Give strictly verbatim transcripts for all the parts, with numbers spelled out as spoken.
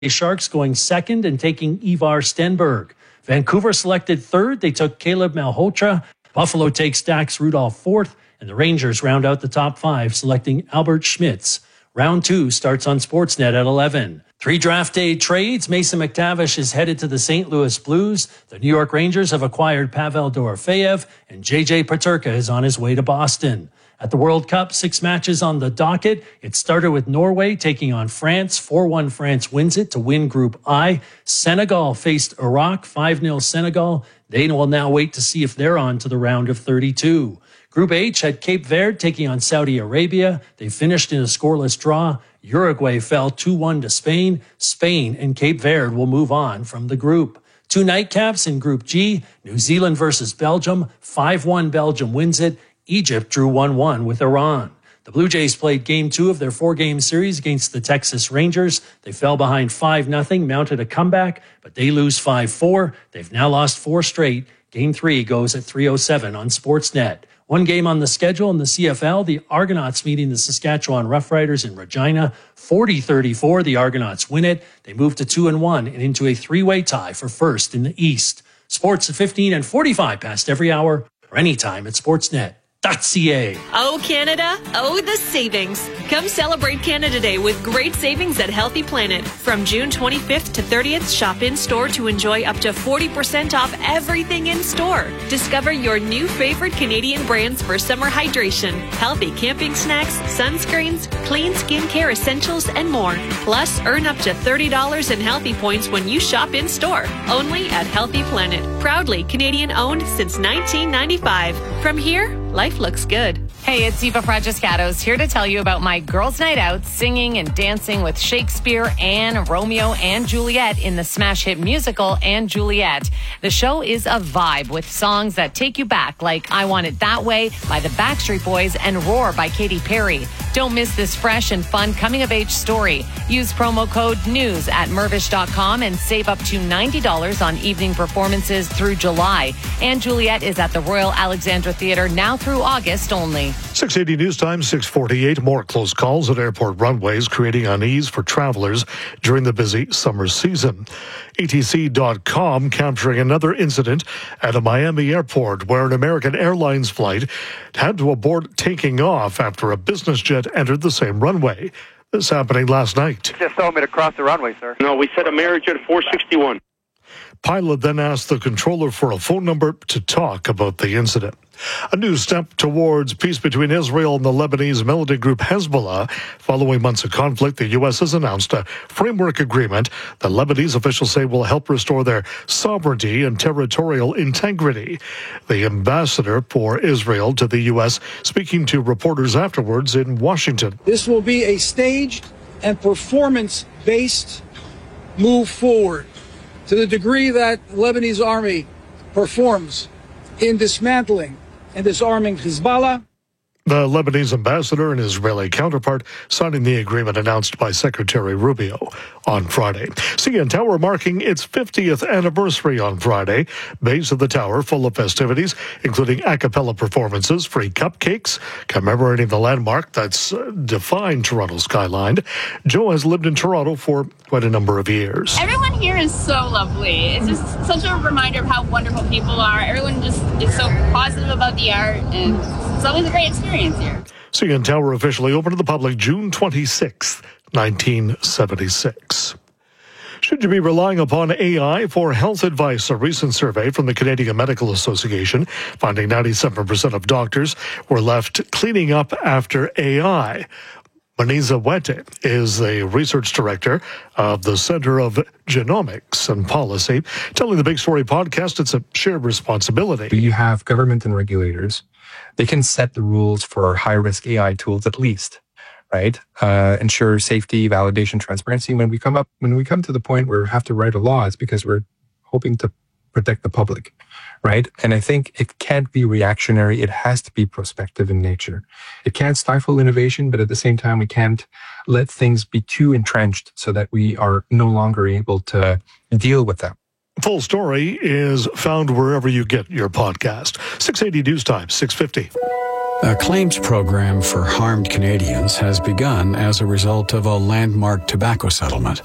Sharks going second and taking Ivar Stenberg. Vancouver selected third. They took Caleb Malhotra. Buffalo takes Dax Rudolph fourth. And the Rangers round out the top five, selecting Albert Schmitz. Round two starts on Sportsnet at eleven. Three draft day trades. Mason McTavish is headed to the Saint Louis Blues. The New York Rangers have acquired Pavel Dorofeyev, and J J Peterka is on his way to Boston. At the World Cup, six matches on the docket. It started with Norway taking on France. four one France wins it to win Group I. Senegal faced Iraq, five nil Senegal. They will now wait to see if they're on to the round of thirty-two. Group H had Cape Verde taking on Saudi Arabia. They finished in a scoreless draw. Uruguay fell two one to Spain. Spain and Cape Verde will move on from the group. Two nightcaps in Group G. New Zealand versus Belgium. five one Belgium wins it. Egypt drew one one with Iran. The Blue Jays played game two of their four-game series against the Texas Rangers. They fell behind five nothing, mounted a comeback, but they lose five four. They've now lost four straight. Game three goes at three oh seven on Sportsnet. One game on the schedule in the C F L, the Argonauts meeting the Saskatchewan Roughriders in Regina. forty thirty-four, the Argonauts win it. They move to two and one and into a three-way tie for first in the East. Sports at fifteen and forty-five past every hour or anytime at sportsnet dot c a. Oh, Canada. Oh, the savings. Come celebrate Canada Day with great savings at Healthy Planet. From June twenty-fifth to thirtieth, shop in-store to enjoy up to forty percent off everything in-store. Discover your new favorite Canadian brands for summer hydration, healthy camping snacks, sunscreens, clean skincare essentials, and more. Plus, earn up to thirty dollars in Healthy Points when you shop in-store. Only at Healthy Planet. Proudly Canadian-owned since nineteen ninety-five. From here, life looks good. Hey, it's Eva Fragiscatos here to tell you about my girls' night out singing and dancing with Shakespeare and Romeo and Juliet in the smash hit musical and Juliet. The show is a vibe with songs that take you back, like I Want It That Way by the Backstreet Boys and Roar by Katy Perry. Don't miss this fresh and fun coming-of-age story. Use promo code NEWS at mervish dot com and save up to ninety dollars on evening performances through July. And Juliet is at the Royal Alexandra Theatre now through August only. six eighty News Time, six forty-eight. More close calls at airport runways, creating unease for travelers during the busy summer season. A T C dot com capturing another incident at a Miami airport where an American Airlines flight had to abort taking off after a business jet entered the same runway. This happening last night. Just told me to cross the runway, sir. No, we set a marriage at four sixty-one. Pilot then asked the controller for a phone number to talk about the incident. A new step towards peace between Israel and the Lebanese militant group Hezbollah. Following months of conflict, the U S has announced a framework agreement that Lebanese officials say will help restore their sovereignty and territorial integrity. The ambassador for Israel to the U S speaking to reporters afterwards in Washington. This will be a staged and performance-based move forward to the degree that the Lebanese army performs in dismantling and disarming Hezbollah. The Lebanese ambassador and Israeli counterpart signing the agreement announced by Secretary Rubio on Friday. C N Tower marking its fiftieth anniversary on Friday. Base of the tower full of festivities, including a cappella performances, free cupcakes, commemorating the landmark that's defined Toronto's skyline. Joe has lived in Toronto for quite a number of years. Everyone here is so lovely. It's just such a reminder of how wonderful people are. Everyone just is so positive about the art, and it's always a great experience here. C N Tower officially opened to the public June twenty-sixth, nineteen seventy-six. Should you be relying upon A I for health advice? A recent survey from the Canadian Medical Association finding ninety-seven percent of doctors were left cleaning up after A I. Maniza Wete is the research director of the Center of Genomics and Policy, telling the Big Story podcast it's a shared responsibility. You have government and regulators. They can set the rules for high-risk A I tools at least, right? Uh, ensure safety, validation, transparency. When we come up, when we come to the point where we have to write a law, it's because we're hoping to protect the public, right? And I think it can't be reactionary. It has to be prospective in nature. It can't stifle innovation, but at the same time, we can't let things be too entrenched so that we are no longer able to deal with them. Full Story is found wherever you get your podcast. six eighty News Time, six fifty. A claims program for harmed Canadians has begun as a result of a landmark tobacco settlement.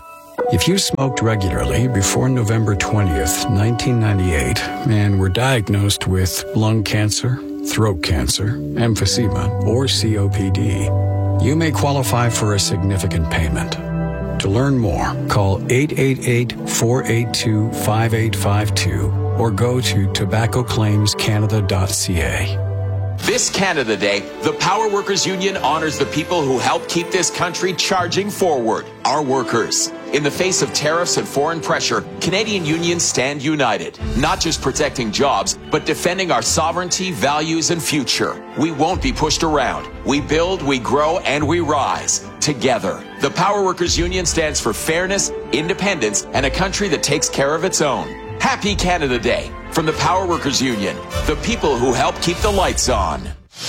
If you smoked regularly before November twentieth, nineteen ninety-eight, and were diagnosed with lung cancer, throat cancer, emphysema, or C O P D, you may qualify for a significant payment. To learn more, call eight eight eight, four eight two, five eight five two or go to tobacco claims canada dot c a. This Canada Day, the Power Workers Union honors the people who help keep this country charging forward, our workers. In the face of tariffs and foreign pressure, Canadian unions stand united, not just protecting jobs, but defending our sovereignty, values, and future. We won't be pushed around. We build, we grow, and we rise together. The Power Workers Union stands for fairness, independence, and a country that takes care of its own. Happy Canada Day from the Power Workers Union, the people who help keep the lights on.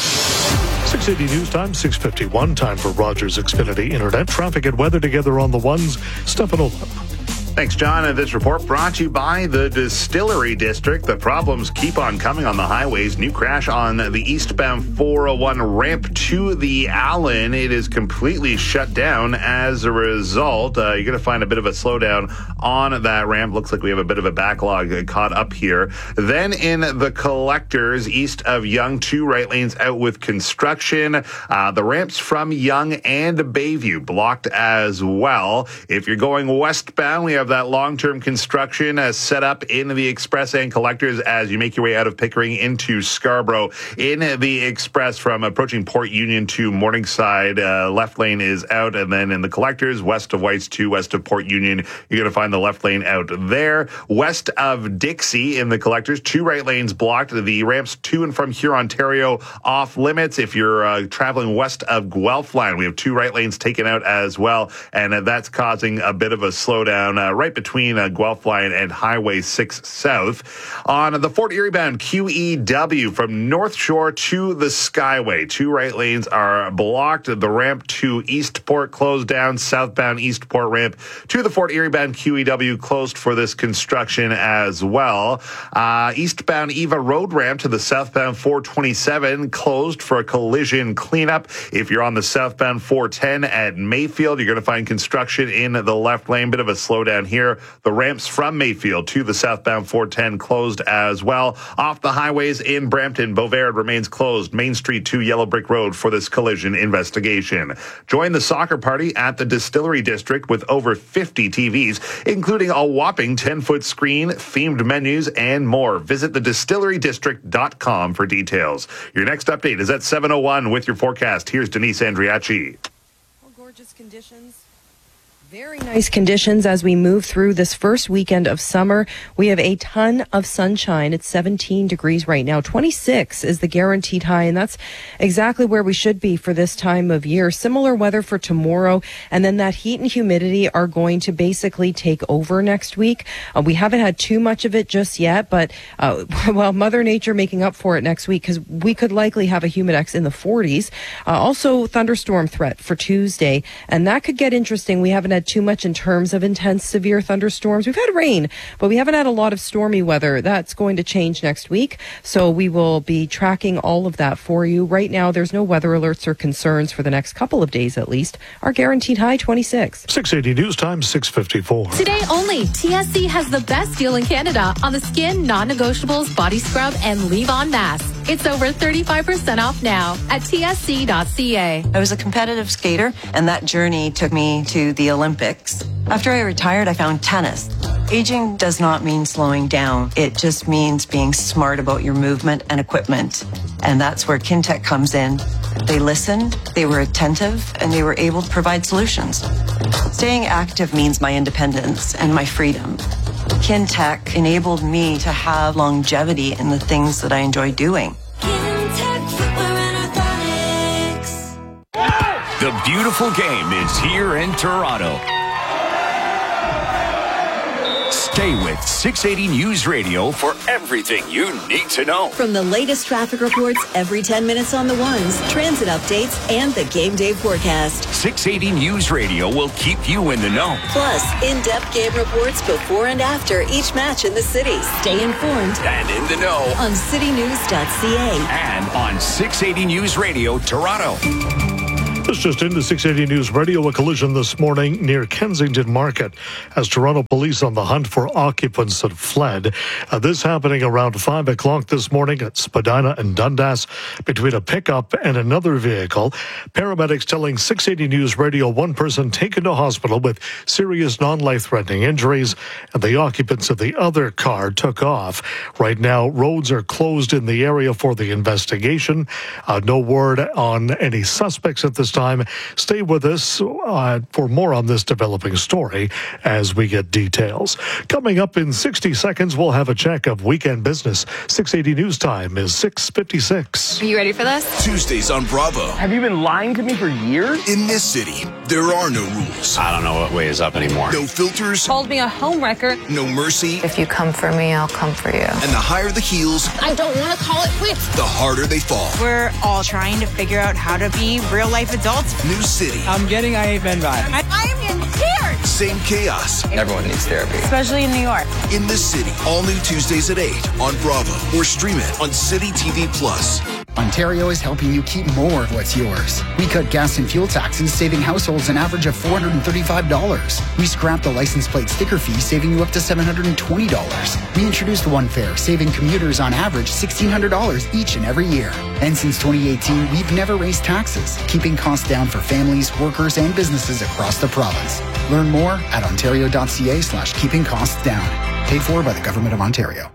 six eighty News Time, six fifty-one. Time for Rogers Xfinity Internet. Traffic and weather together on the ones. Stefan Olip. Thanks, John. And this report brought to you by the Distillery District. The problems keep on coming on the highways. New crash on the eastbound four oh one ramp to the Allen. It is completely shut down as a result. Uh, you're going to find a bit of a slowdown on that ramp. Looks like we have a bit of a backlog caught up here. Then in the collectors, east of Yonge, two right lanes out with construction. Uh, the ramps from Yonge and Bayview blocked as well. If you're going westbound, we have that long-term construction uh, set up in the Express and collectors as you make your way out of Pickering into Scarborough. In the Express from approaching Port Union to Morningside, uh, left lane is out. And then in the collectors, west of Whites to west of Port Union, you're going to find the left lane out there. West of Dixie in the collectors, two right lanes blocked. The ramps to and from Huron, Ontario off limits. If you're uh, traveling west of Guelph line, we have two right lanes taken out as well. And uh, that's causing a bit of a slowdown uh, right between uh, Guelph line and Highway six South. On the Fort Erie bound Q E W from North Shore to the Skyway, two right lanes are blocked. The ramp to Eastport closed down. Southbound Eastport ramp to the Fort Erie bound Q E W closed for this construction as well. Uh, eastbound Eva Road ramp to the southbound four twenty-seven closed for a collision cleanup. If you're on the southbound four ten at Mayfield, you're going to find construction in the left lane. Bit of a slowdown here. The ramps from Mayfield to the southbound four ten closed as well. Off the highways in Brampton, Beauvais remains closed. Main Street to Yellow Brick Road for this collision investigation. Join the soccer party at the Distillery District with over fifty T Vs, including a whopping ten-foot screen, themed menus, and more. Visit the distillery district dot com for details. Your next update is at seven oh one with your forecast. Here's Denise Andriachi. Oh, gorgeous conditions. Very nice conditions as we move through this first weekend of summer. We have a ton of sunshine. It's seventeen degrees right now. twenty-six is the guaranteed high, and that's exactly where we should be for this time of year. Similar weather for tomorrow, and then that heat and humidity are going to basically take over next week. Uh, we haven't had too much of it just yet, but uh, well, Mother Nature making up for it next week because we could likely have a humidex in the forties. Uh, also, thunderstorm threat for Tuesday, and that could get interesting. We haven't had too much in terms of intense severe thunderstorms. We've had rain, but we haven't had a lot of stormy weather. That's going to change next week. So we will be tracking all of that for you. Right now, there's no weather alerts or concerns for the next couple of days at least. Our guaranteed high, twenty-six. six eighty News Time, six fifty-four. Today only, T S C has the best deal in Canada on the skin, non-negotiables, body scrub, and leave-on mask. It's over thirty-five percent off now at T S C dot C A. I was a competitive skater, and that journey took me to the Olympics. After I retired, I found tennis. Aging does not mean slowing down. It just means being smart about your movement and equipment. And that's where Kintec comes in. They listened, they were attentive, and they were able to provide solutions. Staying active means my independence and my freedom. Kintec enabled me to have longevity in the things that I enjoy doing. The beautiful game is here in Toronto. Stay with six eighty News Radio for everything you need to know. From the latest traffic reports every ten minutes on the ones, transit updates, and the game day forecast. six eighty News Radio will keep you in the know. Plus, in-depth game reports before and after each match in the city. Stay informed and in the know on city news dot C A and on six eighty News Radio Toronto. This just into six eighty News Radio. A collision this morning near Kensington Market as Toronto police on the hunt for occupants that fled. Uh, this happening around five o'clock this morning at Spadina and Dundas between a pickup and another vehicle. Paramedics telling six eighty News Radio one person taken to hospital with serious non-life-threatening injuries, and the occupants of the other car took off. Right now, roads are closed in the area for the investigation. Uh, no word on any suspects at this time. Stay with us uh, for more on this developing story as we get details. Coming up in sixty seconds, we'll have a check of weekend business. six eighty News Time is six fifty-six. Are you ready for this? Tuesdays on Bravo. Have you been lying to me for years? In this city, there are no rules. I don't know what way is up anymore. No filters. Called me a homewrecker. No mercy. If you come for me, I'll come for you. And the higher the heels, I don't want to call it quits. the harder they fall. We're all trying to figure out how to be real life adults. New city. I'm getting I A Ben vibe. I, I am in tears. Same chaos. Everyone needs therapy. Especially in New York. In this city. All new Tuesdays at eight on Bravo or stream it on City T V Plus. Ontario is helping you keep more of what's yours. We cut gas and fuel taxes, saving households an average of four hundred thirty-five dollars. We scrapped the license plate sticker fee, saving you up to seven hundred twenty dollars. We introduced One Fare, saving commuters on average sixteen hundred dollars each and every year. And since twenty eighteen, we've never raised taxes, keeping costs down for families, workers, and businesses across the province. Learn more at ontario.ca slash keeping costs down. Paid for by the Government of Ontario.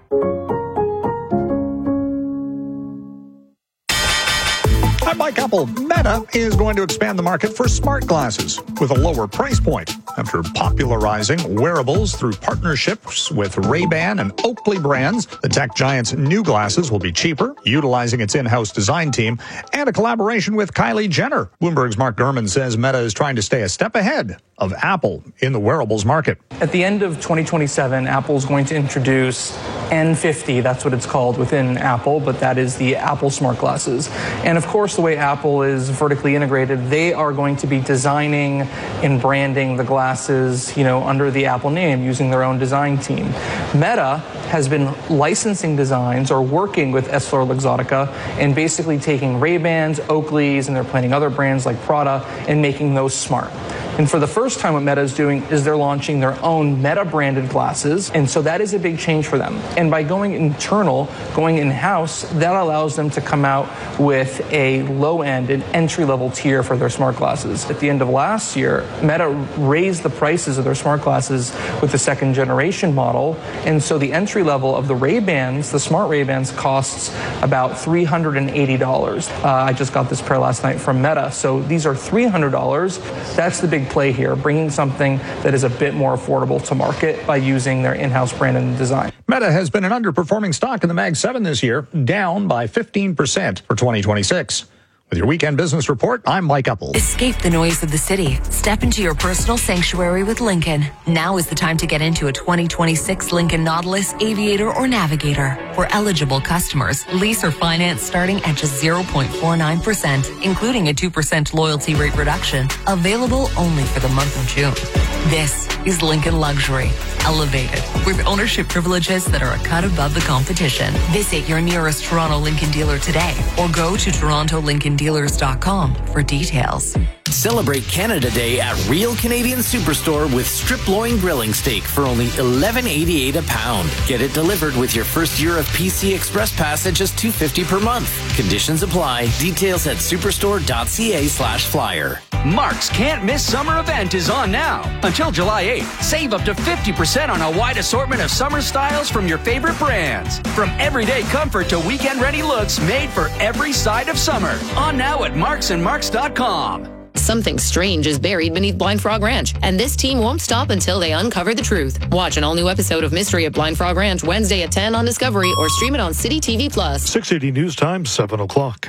I'm Mike Apple. Meta is going to expand the market for smart glasses with a lower price point. After popularizing wearables through partnerships with Ray-Ban and Oakley brands, the tech giant's new glasses will be cheaper, utilizing its in-house design team, and a collaboration with Kylie Jenner. Bloomberg's Mark Gurman says Meta is trying to stay a step ahead of Apple in the wearables market. At the end of twenty twenty-seven, Apple's going to introduce N fifty, that's what it's called within Apple, but that is the Apple smart glasses. And of course, the way Apple is vertically integrated, they are going to be designing and branding the glasses, you know, under the Apple name, using their own design team. Meta has been licensing designs or working with EssilorLuxottica and basically taking Ray-Bans, Oakleys, and they're planning other brands like Prada and making those smart. And for the first time, what Meta is doing is they're launching their own Meta-branded glasses, and so that is a big change for them. And by going internal, going in-house, that allows them to come out with a low-end, an entry-level tier for their smart glasses. At the end of last year, Meta raised the prices of their smart glasses with the second-generation model, and so the entry level of the Ray-Bans, the smart Ray-Bans, costs about three hundred eighty dollars. Uh, I just got this pair last night from Meta, so these are three hundred dollars. That's the big play here, bringing something that is a bit more affordable to market by using their in-house brand and design. Meta has been an underperforming stock in the Mag seven this year, down by fifteen percent for twenty twenty-six. With your weekend business report, I'm Mike Apple. Escape the noise of the city. Step into your personal sanctuary with Lincoln. Now is the time to get into a twenty twenty-six Lincoln Nautilus, Aviator, or Navigator. For eligible customers, lease or finance starting at just zero point four nine percent, including a two percent loyalty rate reduction. Available only for the month of June. This is Lincoln Luxury. Elevated with ownership privileges that are a cut above the competition. Visit your nearest Toronto Lincoln dealer today or go to toronto lincoln dealers dot com for details. Celebrate Canada Day at Real Canadian Superstore with strip loin grilling steak for only eleven eighty-eight a pound. Get it delivered with your first year of P C Express Pass at just two fifty per month. Conditions apply. Details at superstore.ca slash flyer. Mark's Can't Miss Summer event is on now. Until July eighth, save up to fifty percent on a wide assortment of summer styles from your favorite brands. From everyday comfort to weekend-ready looks made for every side of summer. On now at marks and marks dot com. Something strange is buried beneath Blind Frog Ranch, and this team won't stop until they uncover the truth. Watch an all-new episode of Mystery at Blind Frog Ranch Wednesday at ten on Discovery or stream it on City T V Plus. six eighty News Time, seven o'clock.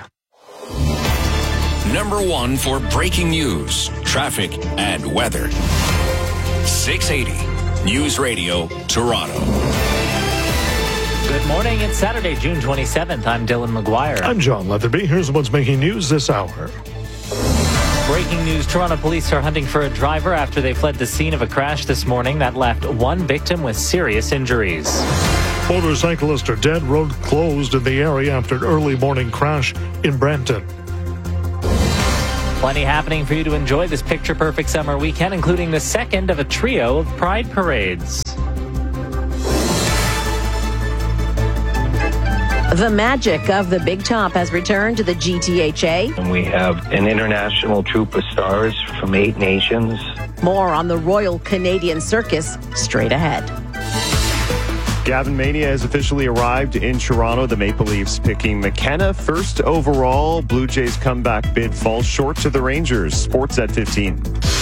Number one for breaking news, traffic, and weather. six eighty News Radio, Toronto. Good morning. It's Saturday, June twenty-seventh. I'm Dylan McGuire. I'm John Leatherby. Here's what's making news this hour. Breaking news, Toronto police are hunting for a driver after they fled the scene of a crash this morning that left one victim with serious injuries. Motorcyclists are dead, road closed in the area after an early morning crash in Brampton. Plenty happening for you to enjoy this picture-perfect summer weekend, including the second of a trio of Pride parades. The magic of the Big Top has returned to the G T H A. And we have an international troupe of stars from eight nations. More on the Royal Canadian Circus straight ahead. Gavin Mania has officially arrived in Toronto. The Maple Leafs picking McKenna first overall. Blue Jays comeback bid falls short to the Rangers. Sports at fifteen.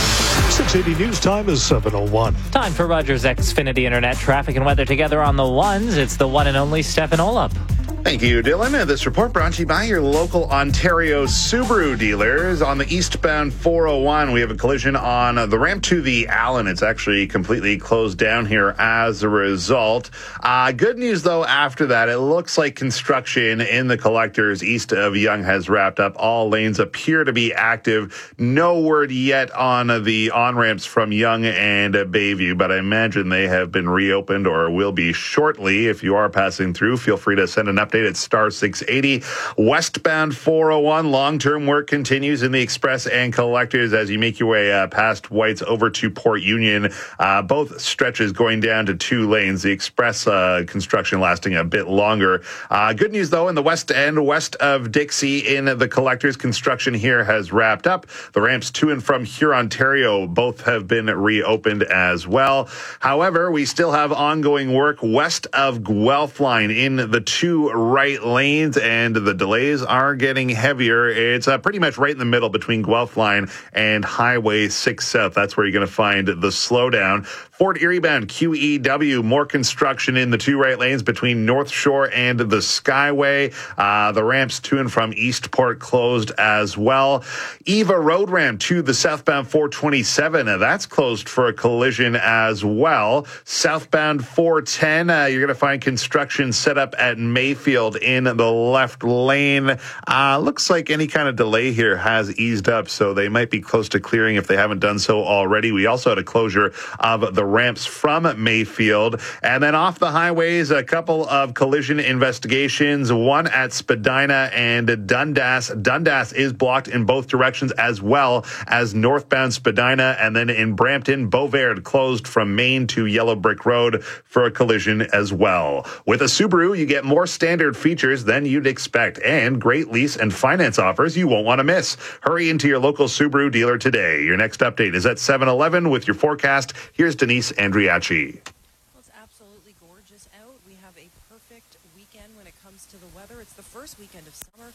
six eighty News Time is seven oh one. Time for Rogers Xfinity Internet traffic and weather together on the ones. It's the one and only Stefan Olap. Thank you, Dylan. This report brought to you by your local Ontario Subaru dealers. On the eastbound four oh one, we have a collision on the ramp to the Allen. It's actually completely closed down here as a result. Uh, good news, though, after that, it looks like construction in the collectors east of Yonge has wrapped up. All lanes appear to be active. No word yet on the on-ramps from Yonge and Bayview, but I imagine they have been reopened or will be shortly. If you are passing through, feel free to send an update at star six eighty. Westbound four oh one, long-term work continues in the express and collectors as you make your way uh, past White's over to Port Union. Uh, both stretches going down to two lanes. The express uh, construction lasting a bit longer. Uh, good news, though, in the west end, west of Dixie in the collectors, construction here has wrapped up. The ramps to and from Hurontario both have been reopened as well. However, we still have ongoing work west of Guelph Line in the two right lanes, and the delays are getting heavier. It's uh, pretty much right in the middle between Guelph Line and Highway six South. That's where you're going to find the slowdown. Fort Erie bound Q E W, more construction in the two right lanes between North Shore and the Skyway. Uh, the ramps to and from Eastport closed as well. Eva Road ramp to the southbound four twenty-seven. Uh, that's closed for a collision as well. Southbound four ten, uh, you're going to find construction set up at Mayfield in the left lane. Uh, looks like any kind of delay here has eased up, so they might be close to clearing if they haven't done so already. We also had a closure of the ramps from Mayfield. And then off the highways, a couple of collision investigations, one at Spadina and Dundas. Dundas is blocked in both directions as well as northbound Spadina. And then in Brampton, Beauvert closed from Main to Yellow Brick Road for a collision as well. With a Subaru, you get more standard features than you'd expect and great lease and finance offers you won't want to miss. Hurry into your local Subaru dealer today. Your next update is at seven eleven with your forecast. Here's Denise Andriachi. Well, it's absolutely gorgeous out. We have a perfect weekend when it comes to the weather. It's the first weekend of summer.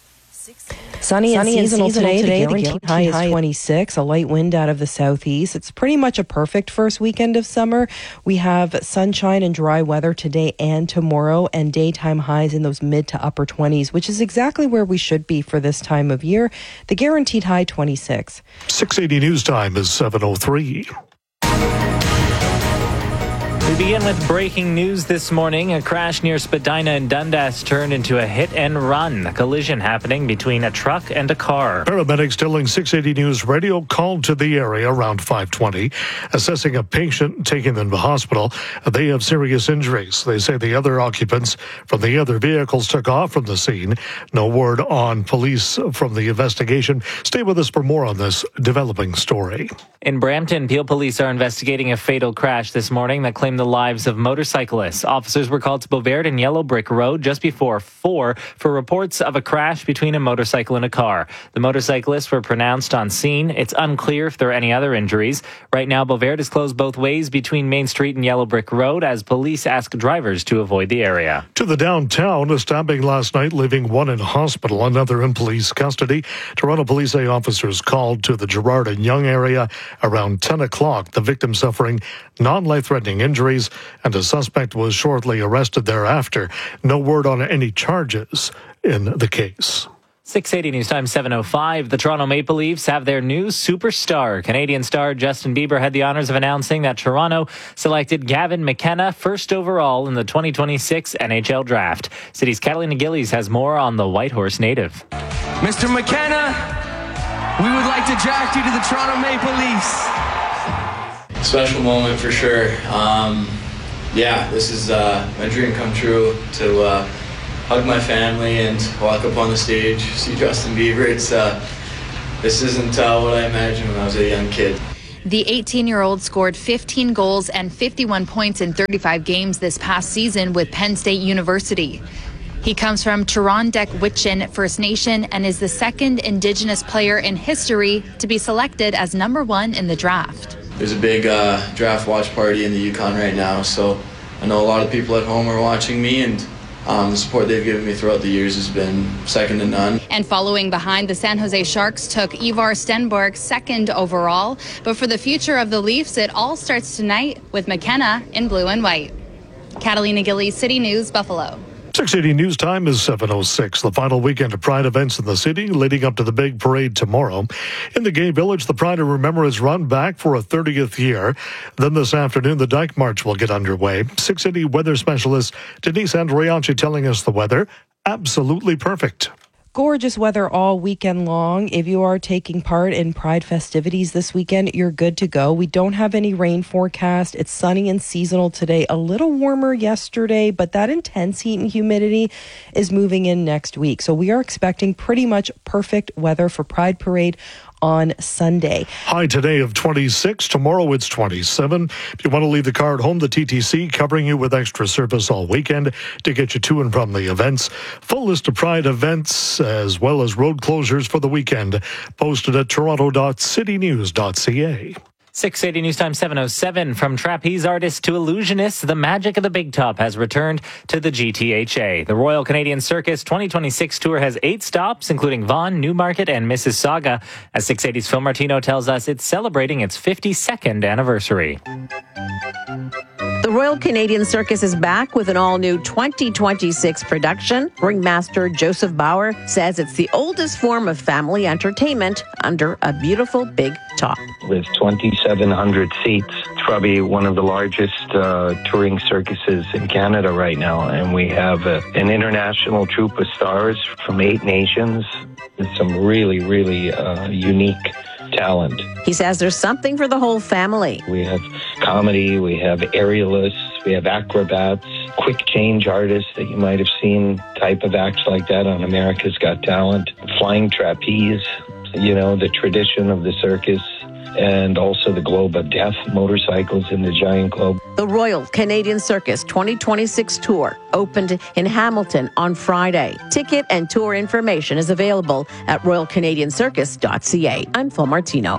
Sunny, Sunny and seasonal, seasonal today. today. The guaranteed high is twenty-six. A light wind out of the southeast. It's pretty much a perfect first weekend of summer. We have sunshine and dry weather today and tomorrow, and daytime highs in those mid to upper twenties, which is exactly where we should be for this time of year. The guaranteed high twenty-six. six eighty News Time is seven oh three. We begin with breaking news this morning. A crash near Spadina and Dundas turned into a hit and run. A collision happening between a truck and a car. Paramedics telling six eighty News Radio called to the area around five twenty, assessing a patient, taking them to hospital. They have serious injuries. They say the other occupants from the other vehicles took off from the scene. No word on police from the investigation. Stay with us for more on this developing story. In Brampton, Peel police are investigating a fatal crash this morning that claimed the lives of motorcyclists. Officers were called to Beauvert and Yellow Brick Road just before four for reports of a crash between a motorcycle and a car. The motorcyclists were pronounced on scene. It's unclear if there are any other injuries. Right now, Beauvert is closed both ways between Main Street and Yellow Brick Road as police ask drivers to avoid the area. To the downtown, a stabbing last night, leaving one in hospital, another in police custody. Toronto police say officers called to the Gerrard and Yonge area around ten o'clock. The victim suffering non-life-threatening injuries, and a suspect was shortly arrested thereafter. No word on any charges in the case. six eighty News Time seven oh five. The Toronto Maple Leafs have their new superstar. Canadian star Justin Bieber had the honors of announcing that Toronto selected Gavin McKenna first overall in the twenty twenty-six N H L Draft. City's Catalina Gillies has more on the Whitehorse native. Mister McKenna, we would like to draft you to the Toronto Maple Leafs. Special moment for sure. Um, yeah, this is uh, my dream come true to uh, hug my family and walk up on the stage, see Justin Bieber. It's uh, this isn't uh, what I imagined when I was a young kid. The eighteen-year-old scored fifteen goals and fifty-one points in thirty-five games this past season with Penn State University. He comes from Turondek-Witchin First Nation and is the second Indigenous player in history to be selected as number one in the draft. There's a big uh, draft watch party in the Yukon right now, so I know a lot of people at home are watching me, and Um, the support they've given me throughout the years has been second to none. And following behind, the San Jose Sharks took Ivar Stenberg second overall. But for the future of the Leafs, it all starts tonight with McKenna in blue and white. Catalina Gillies, City News, Buffalo. six eighty News Time is seven oh six. The final weekend of Pride events in the city leading up to the big parade tomorrow. In the Gay Village, the Pride of Remembrance run back for a thirtieth year. Then this afternoon, the Dyke March will get underway. six eighty weather specialist Denise Andriachi telling us the weather. Absolutely perfect. Gorgeous weather all weekend long. If you are taking part in Pride festivities this weekend, you're good to go. We don't have any rain forecast. It's sunny and seasonal today. A little warmer yesterday, but that intense heat and humidity is moving in next week. So we are expecting pretty much perfect weather for Pride Parade on Sunday. High today of twenty-six. Tomorrow it's twenty-seven. If you want to leave the car at home, the T T C covering you with extra service all weekend to get you to and from the events. Full list of Pride events as well as road closures for the weekend posted at toronto dot city news dot c a. six eighty News Time seven oh seven. From trapeze artists to illusionists, the magic of the Big Top has returned to the G T H A. The Royal Canadian Circus twenty twenty-six tour has eight stops, including Vaughan, Newmarket, and Mississauga. As six eighty's Phil Martino tells us, it's celebrating its fifty-second anniversary. The Royal Canadian Circus is back with an all-new twenty twenty-six production. Ringmaster Joseph Bauer says it's the oldest form of family entertainment under a beautiful big top. With twenty-seven hundred seats, it's probably one of the largest uh, touring circuses in Canada right now. And we have uh, an international troupe of stars from eight nations with some really, really uh, unique talent. He says there's something for the whole family. We have comedy, we have aerialists, we have acrobats, quick change artists that you might have seen, type of acts like that on America's Got Talent, flying trapeze, you know, the tradition of the circus, and also the Globe of Death, motorcycles in the Giant Globe. The Royal Canadian Circus twenty twenty-six tour opened in Hamilton on Friday. Ticket and tour information is available at royal canadian circus dot c a. I'm Phil Martino.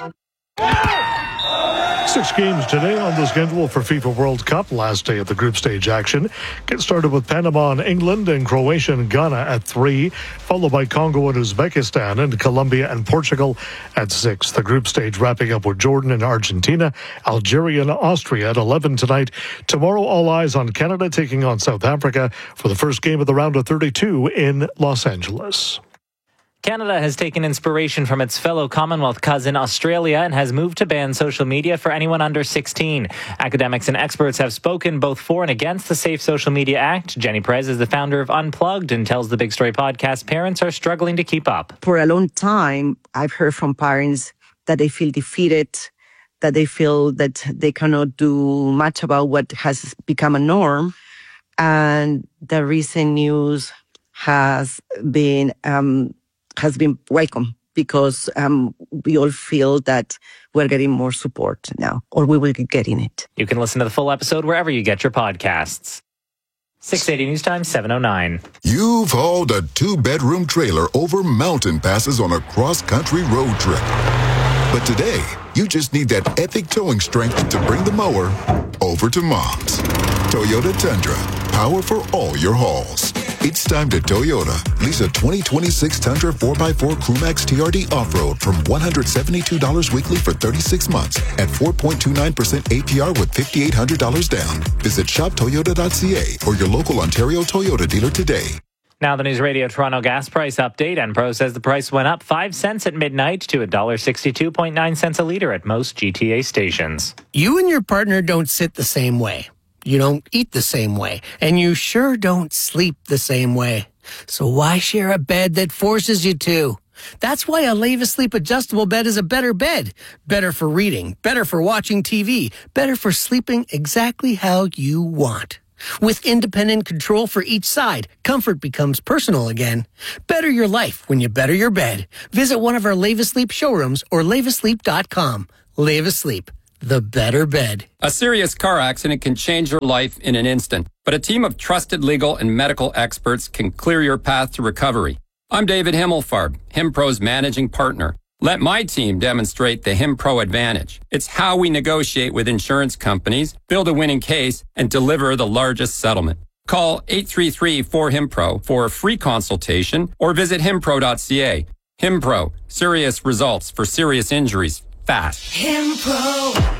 Six games today on the schedule for FIFA World Cup. Last day of the group stage action. Get started with Panama and England and Croatia and Ghana at three, followed by Congo and Uzbekistan and Colombia and Portugal at six. The group stage wrapping up with Jordan and Argentina, Algeria and Austria at eleven tonight. Tomorrow, all eyes on Canada taking on South Africa for the first game of the round of thirty-two in Los Angeles. Canada has taken inspiration from its fellow Commonwealth cousin Australia and has moved to ban social media for anyone under sixteen. Academics and experts have spoken both for and against the Safe Social Media Act. Jenny Perez is the founder of Unplugged and tells the Big Story podcast parents are struggling to keep up. For a long time, I've heard from parents that they feel defeated, that they feel that they cannot do much about what has become a norm. And the recent news has been... Um, has been welcome because um, we all feel that we're getting more support now, or we will be getting it. You can listen to the full episode wherever you get your podcasts. six eighty News Time, seven oh nine. You've hauled a two-bedroom trailer over mountain passes on a cross-country road trip. But today, you just need that epic towing strength to bring the mower over to Mom's. Toyota Tundra, power for all your hauls. It's time to Toyota. Lease a twenty twenty-six Tundra four by four Crewmax T R D Off-Road from one hundred seventy-two dollars weekly for thirty-six months at four point two nine percent A P R with five thousand eight hundred dollars down. Visit shop toyota dot c a or your local Ontario Toyota dealer today. Now the News Radio Toronto gas price update. Enpro says the price went up five cents at midnight to one dollar sixty-two point nine cents a litre at most G T A stations. You and your partner don't sit the same way. You don't eat the same way, and you sure don't sleep the same way. So why share a bed that forces you to? That's why a Leva Sleep adjustable bed is a better bed. Better for reading, better for watching T V, better for sleeping exactly how you want. With independent control for each side, comfort becomes personal again. Better your life when you better your bed. Visit one of our Lave Asleep showrooms or lave asleep dot com. Lave Asleep, the better bed. A serious car accident can change your life in an instant, but a team of trusted legal and medical experts can clear your path to recovery. I'm David Himmelfarb, HimPro's managing partner. Let my team demonstrate the HimPro advantage. It's how we negotiate with insurance companies, build a winning case, and deliver the largest settlement. Call eight three three, four, HimPro for a free consultation or visit himpro dot c a. HimPro, serious results for serious injuries fast. HimPro.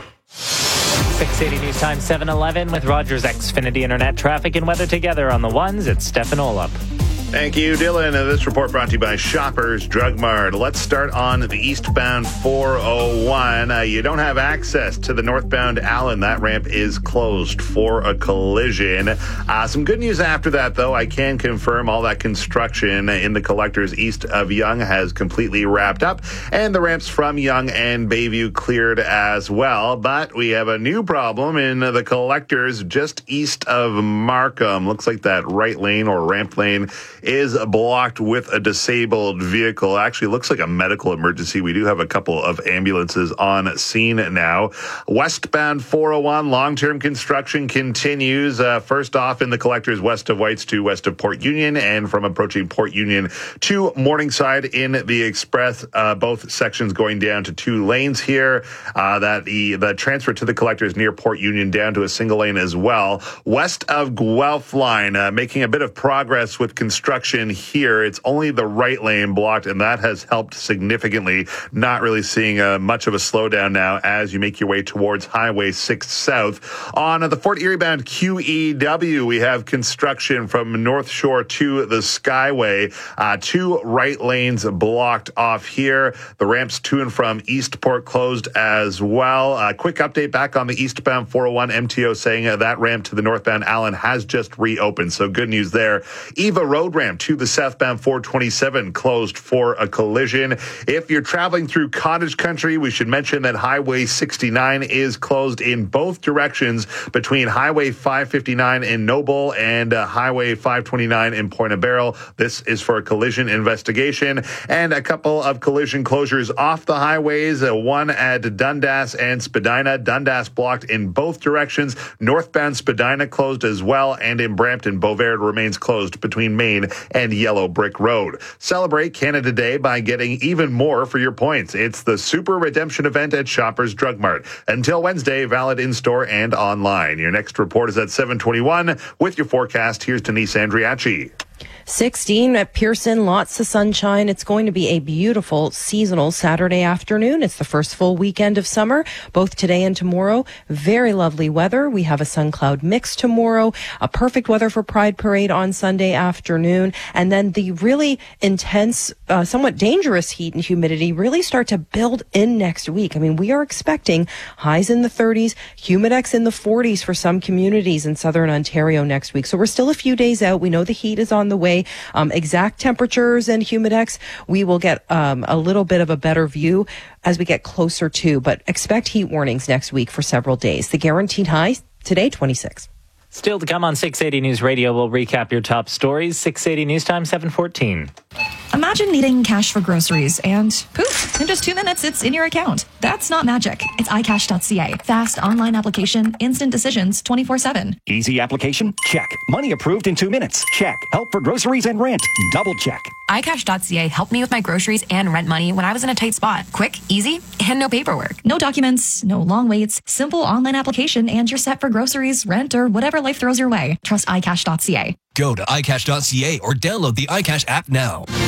six eighty News Time, seven eleven with Rogers Xfinity Internet traffic and weather together on the ones. It's Stefan Olap. Thank you, Dylan. This report brought to you by Shoppers Drug Mart. Let's start on the eastbound four oh one. Uh, you don't have access to the northbound Allen. That ramp is closed for a collision. Uh, some good news after that, though. I can confirm all that construction in the collectors east of Yonge has completely wrapped up, and the ramps from Yonge and Bayview cleared as well. But we have a new problem in the collectors just east of Markham. Looks like that right lane or ramp lane is blocked with a disabled vehicle. Actually looks like a medical emergency. We do have a couple of ambulances on scene now. Westbound four oh one, long-term construction continues. Uh, first off in the collectors west of Whites to west of Port Union, and from approaching Port Union to Morningside in the express. Uh, both sections going down to two lanes here. Uh, that the, the transfer to the collectors near Port Union down to a single lane as well. West of Guelph line, uh, making a bit of progress with construction here. It's only the right lane blocked, and that has helped significantly. Not really seeing uh, much of a slowdown now as you make your way towards Highway six South. On uh, the Fort Erie bound Q E W, we have construction from North Shore to the Skyway. Uh, two right lanes blocked off here. The ramps to and from Eastport closed as well. A uh, quick update back on the eastbound four oh one. M T O saying uh, that ramp to the northbound Allen has just reopened, so good news there. Eva Road ramp to the southbound four twenty-seven closed for a collision. If you're traveling through Cottage Country, we should mention that Highway sixty-nine is closed in both directions between Highway five fifty-nine in Noble and uh, Highway five twenty-nine in Point of Barrel. This is for a collision investigation. And a couple of collision closures off the highways, uh, one at Dundas and Spadina. Dundas blocked in both directions. Northbound Spadina closed as well, and in Brampton, Beauvais remains closed between Main and Yellow Brick Road. Celebrate Canada Day by getting even more for your points. It's the Super Redemption event at Shoppers Drug Mart. Until Wednesday, valid in-store and online. Your next report is at seven twenty-one. With your forecast, here's Denise Andriachi. sixteen at Pearson, lots of sunshine. It's going to be a beautiful seasonal Saturday afternoon. It's the first full weekend of summer, both today and tomorrow. Very lovely weather. We have a sun cloud mix tomorrow, a perfect weather for Pride Parade on Sunday afternoon. And then the really intense, uh, somewhat dangerous heat and humidity really start to build in next week. I mean, we are expecting highs in the thirties, humidex in the forties for some communities in southern Ontario next week. So we're still a few days out. We know the heat is on the way. Um, exact temperatures and humidex, we will get um, a little bit of a better view as we get closer to, but expect heat warnings next week for several days. The guaranteed high today, twenty-six. Still to come on six eighty News Radio, we'll recap your top stories. six eighty News Time, seven fourteen. Imagine needing cash for groceries and poof, in just two minutes, it's in your account. That's not magic. It's i cash dot c a. Fast online application, instant decisions, twenty-four seven. Easy application? Check. Money approved in two minutes? Check. Help for groceries and rent? Double check. i cash dot c a helped me with my groceries and rent money when I was in a tight spot. Quick, easy, and no paperwork. No documents, no long waits, simple online application, and you're set for groceries, rent, or whatever life throws your way. Trust i cash dot c a. Go to i cash dot c a or download the iCash app now.